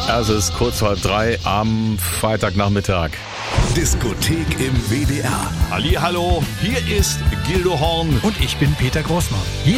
Es ist kurz vor 3 am Freitagnachmittag. Diskothek im WDR. Hallihallo, hier ist Gildo Horn. Und ich bin Peter Großmann.